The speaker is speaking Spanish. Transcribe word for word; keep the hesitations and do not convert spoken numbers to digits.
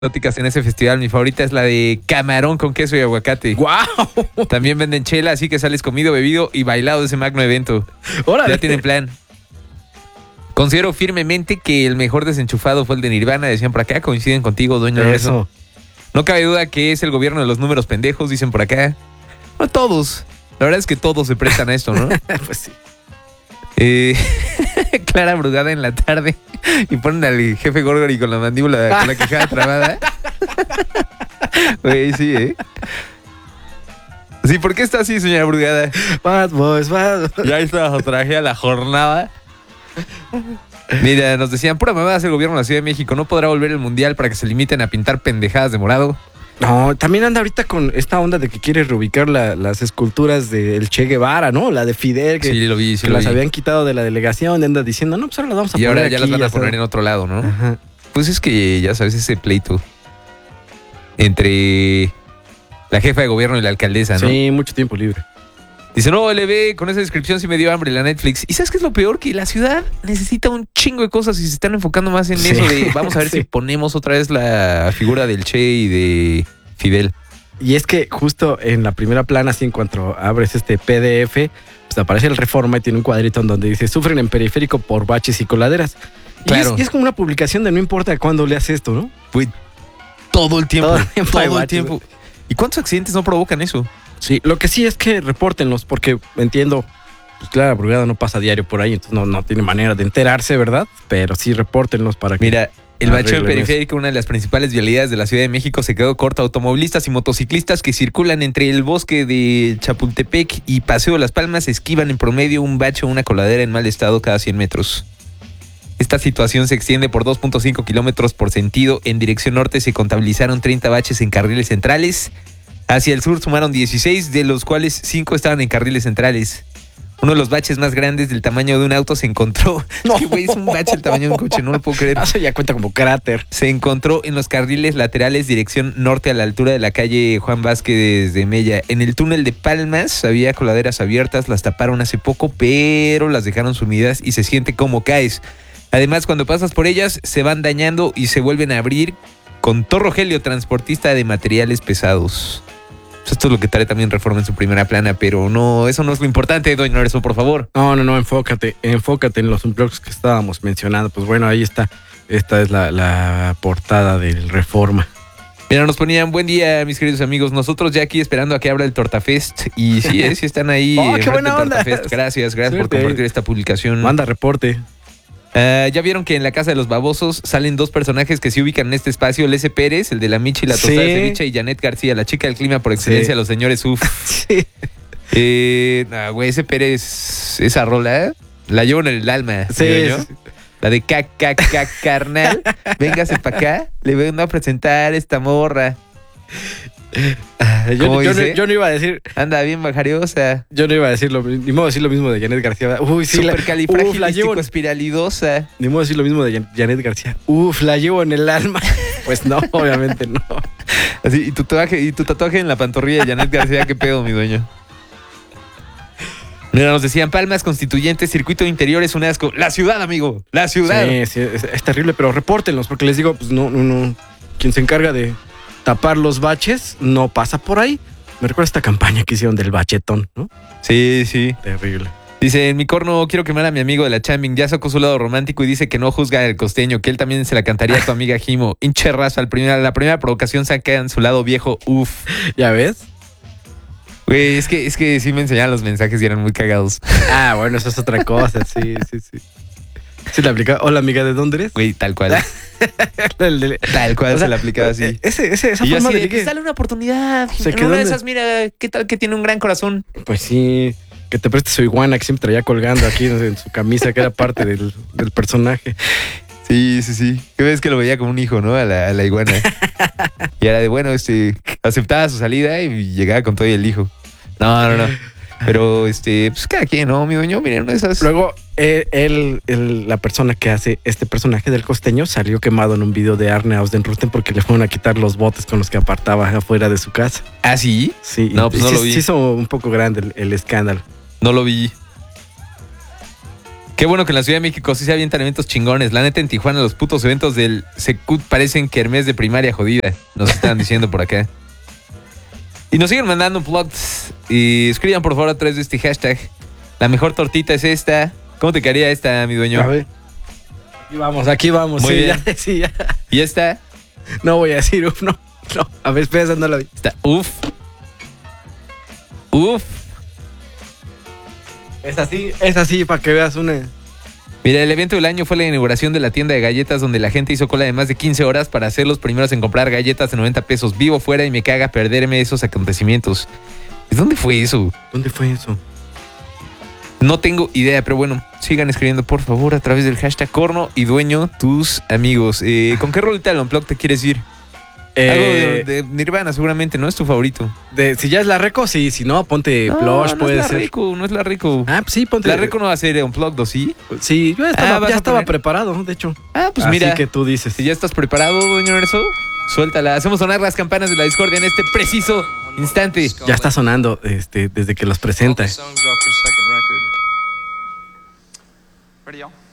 exóticas en ese festival. Mi favorita es la de camarón con queso y aguacate. ¡Guau! También venden chela, así que sales comido, bebido y bailado de ese magno evento. ¡Órale! Ya tienen plan. Considero firmemente que el mejor desenchufado fue el de Nirvana. Decían por acá, coinciden contigo, dueño de eso. No cabe duda que es el gobierno de los números pendejos, dicen por acá. No todos. La verdad es que todos se prestan a esto, ¿no? Pues sí. Eh, Clara Brugada en la tarde y ponen al jefe Gorgory con la mandíbula, con la quijada trabada. Güey, sí, ¿eh? Sí, ¿por qué está así, señora Brugada? Bad boys, bad boys. Ya está, traje a la jornada. Mira, nos decían, pura mamada hace el gobierno de la Ciudad de México. No podrá volver el mundial para que se limiten a pintar pendejadas de morado. No, también anda ahorita con esta onda de que quiere reubicar la, las esculturas del Che Guevara, ¿no? La de Fidel, que, sí, lo vi, sí que lo las vi. habían quitado de la delegación. Anda diciendo, no, pues ahora las vamos a y poner ahora aquí. ya las van a ya poner sabes. en otro lado, ¿no? Ajá. Pues es que, ya sabes, ese pleito entre la jefa de gobierno y la alcaldesa, ¿no? Sí, mucho tiempo libre. Dice, no, L B, con esa descripción sí me dio hambre la Netflix. ¿Y sabes qué es lo peor? Que la ciudad necesita un chingo de cosas y se están enfocando más en Sí. eso de vamos a ver Sí. si ponemos otra vez la figura del Che y de Fidel. Y es que justo en la primera plana, así en cuanto abres este P D F, pues aparece el Reforma y tiene un cuadrito en donde dice, sufren en periférico por baches y coladeras. Y, Claro. es, y es como una publicación de no importa cuándo leas esto, ¿no? Güey, todo el tiempo. Todo el tiempo hay Todo el baches. tiempo. ¿Y cuántos accidentes no provocan eso? Sí, lo que sí es que repórtenlos, porque entiendo, pues Clara Brugada no pasa diario por ahí, entonces no, no tiene manera de enterarse, ¿verdad? Pero sí repórtenlos para que... Mira, el bacheo arreglen periférico, una de las principales vialidades de la Ciudad de México, se quedó corta. Automovilistas y motociclistas que circulan entre el bosque de Chapultepec y Paseo de las Palmas esquivan en promedio un bache o una coladera en mal estado cada cien metros. Esta situación se extiende por dos punto cinco kilómetros por sentido. En dirección norte se contabilizaron treinta baches en carriles centrales. Hacia el sur sumaron dieciséis, de los cuales cinco estaban en carriles centrales. Uno de los baches más grandes del tamaño de un auto se encontró. No. Es que, güey, es un bache del tamaño de un coche, no lo puedo creer. Eso ya cuenta como cráter. Se encontró en los carriles laterales, dirección norte a la altura de la calle Juan Vázquez de Mella. En el túnel de Palmas había coladeras abiertas, las taparon hace poco, pero las dejaron sumidas y se siente como caes. Además, cuando pasas por ellas, se van dañando y se vuelven a abrir con Torro Helio, transportista de materiales pesados. Pues esto es lo que trae también Reforma en su primera plana, pero no, eso no es lo importante, doña Lorenzo, por favor. No, no, no, enfócate, enfócate en los blogs que estábamos mencionando. Pues bueno, ahí está. Esta es la, la portada del Reforma. Mira, nos ponían, buen día, mis queridos amigos. Nosotros ya aquí esperando a que abra el Tortafest. Y sí, eh, sí están ahí. Oh, qué enfrente buena del onda. Tortafest. Gracias, gracias Suerte. por compartir esta publicación. Manda reporte. Uh, ya vieron que en la Casa de los Babosos salen dos personajes que se ubican en este espacio. Lese Pérez, el de la Michi y la tostada Sí. de ceviche, y Janet García, la chica del clima por excelencia, Sí. los señores uf. Sí. Eh, nah, güey, ese Pérez, esa rola, ¿eh? La llevo en el alma. Sí, digo yo. sí. La de ca, ca, ca, carnal. Véngase para acá. Le vengo a presentar esta morra. Yo, ¿Cómo yo no, dice? yo no iba a decir, Anda bien bajariosa. yo no iba a decir lo mismo, ni modo decir lo mismo de Janet García. Uy, sí, la, uf, la llevo, Supercalifragilisticoespiralidosa. ni modo decir lo mismo de Jan- Janet García. Uf, la llevo en el alma. Pues no, obviamente no. Así, y tu tatuaje, y tu tatuaje en la pantorrilla de Janet García, qué pedo, mi dueño. Mira, nos decían Palmas Constituyentes, circuito interior es un asco. La ciudad, amigo, la ciudad. Sí, sí, es, es terrible, pero repórtenlos, porque les digo, pues no, no, no. Quien se encarga de tapar los baches no pasa por ahí. Me recuerda esta campaña que hicieron del bachetón, ¿no? Sí, sí. Terrible. Dice, en mi corno quiero quemar a mi amigo de la Chambing. Ya sacó su lado romántico y dice que no juzga el costeño, que él también se la cantaría a tu amiga Jimo. Hinche raza, al primer, la primera provocación saca en su lado viejo. Uf. ¿Ya ves? Güey, es que, es que sí me enseñaban los mensajes y eran muy cagados. Ah, bueno, eso es otra cosa, sí, sí, sí. Sí, la aplicaba. Hola, amiga, ¿de dónde eres? Güey, tal cual. El de- Tal cual O sea, se la aplicaba así. Ese, ese, esa Y yo forma así de de, ligue. pues dale una oportunidad. Se En quedó una de en- esas, mira, qué tal que tiene un gran corazón. Pues sí, que te preste su iguana que siempre traía colgando aquí en su camisa, que era parte del, del personaje. Sí, sí, sí. ¿Qué ves que lo veía como un hijo, no? A la, a la iguana. Y era de, bueno, este, aceptaba su salida y llegaba con todo y el hijo. No, no, no. Pero, este, pues cada quien, ¿no? Mi dueño, miren, una de esas. Luego, él, él- él- la persona que hace este personaje del costeño salió quemado en un video de Arne Ausdenruten porque le fueron a quitar los botes con los que apartaba afuera de su casa. ¿Ah, sí? Sí, No, pues y no sí- lo vi. Se hizo un poco grande el, el escándalo. No lo vi. Qué bueno que en la Ciudad de México sí se avientan eventos chingones. La neta, en Tijuana los putos eventos del Secut parecen kermés de primaria jodida. Nos están diciendo por acá. Y nos siguen mandando blogs. Y escriban por favor a través de este hashtag. La mejor tortita es esta. ¿Cómo te quedaría esta, mi dueño? A ver. Aquí vamos, aquí vamos. Muy sí, bien. Ya, sí, ya. ¿Y esta? No voy a decir uf, no. No. A ver, espera, no la vi. Está uf. Uf. Es así, es así, para que veas una. Mira, el evento del año fue la inauguración de la tienda de galletas donde la gente hizo cola de más de quince horas para ser los primeros en comprar galletas de noventa pesos. Vivo fuera y me caga perderme esos acontecimientos. ¿Dónde fue eso? ¿Dónde fue eso? No tengo idea, pero bueno, sigan escribiendo por favor a través del hashtag Corno y Dueño, tus amigos. Eh, ¿Con qué rolita del Unplugged te quieres ir? Eh, Algo de, de Nirvana seguramente, ¿no? Es tu favorito. de, si ya es la Reco, sí. Si no, ponte No, Plush, no puede es la ser. Rico, no es la Rico. Ah, pues sí, ponte. La Rico no va a ser Unplugged, ¿o sí? Sí, yo Ah, estaba, ¿vas ya a estaba poner? preparado, de hecho. Ah, pues Así mira, que tú dices. si ya estás preparado, Dueño Nerso, suéltala. Hacemos sonar las campanas de la discordia en este preciso instante. Ya está sonando este, desde que los presenta. Songs off their second record. Ready, y'all?